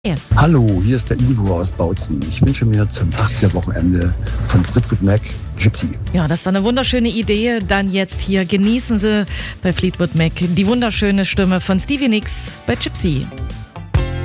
Ja. Hallo, hier ist der Ivo aus Bautzen. Ich wünsche mir zum 80er-Wochenende von Fleetwood Mac Gypsy. Ja, das ist eine wunderschöne Idee. Dann jetzt hier genießen Sie bei Fleetwood Mac die wunderschöne Stimme von Stevie Nicks bei Gypsy.